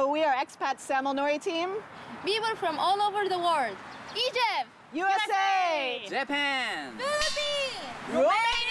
So we are expat Samonori team. People from all over the world. Egypt, USA! Japan! Philippines, Romania!